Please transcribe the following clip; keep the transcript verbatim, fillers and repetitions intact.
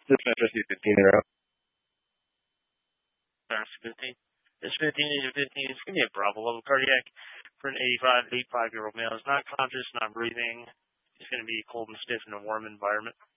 This Metro C fifteen in a row. That's fifteen. This fifteen is a fifteen. It's going to be a Bravo level cardiac for an eighty-five, eighty-five year old male. He's not conscious, not breathing. He's going to be cold and stiff in a warm environment.